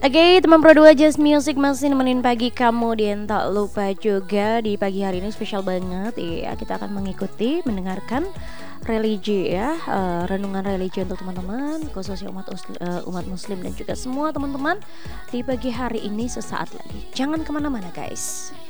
Oke, teman Pro 2 Just Music masih nemenin pagi kamu. Dan tak lupa juga di pagi hari ini spesial banget. Iya, kita akan mengikuti, mendengarkan religi ya, renungan religi untuk teman-teman, khususnya umat muslim dan juga semua teman-teman di pagi hari ini sesaat lagi. Jangan kemana-mana guys.